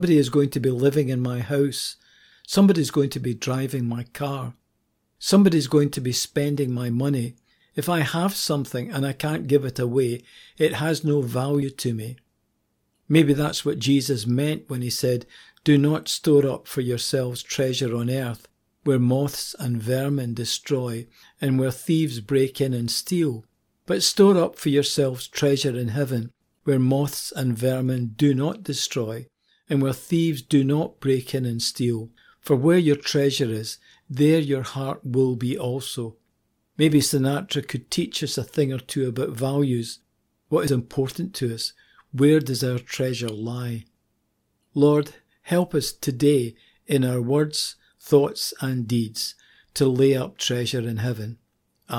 Somebody is going to be living in my house. Somebody's going to be driving my car. Somebody's going to be spending my money. If I have something and I can't give it away, it has no value to me. Maybe that's what Jesus meant when he said, "Do not store up for yourselves treasure on earth, where moths and vermin destroy, and where thieves break in and steal. But store up for yourselves treasure in heaven, where moths and vermin do not destroy, and where thieves do not break in and steal. For where your treasure is, there your heart will be also." Maybe Sinatra could teach us a thing or two about values. What is important to us? Where does our treasure lie? Lord, help us today in our words, thoughts and deeds to lay up treasure in heaven.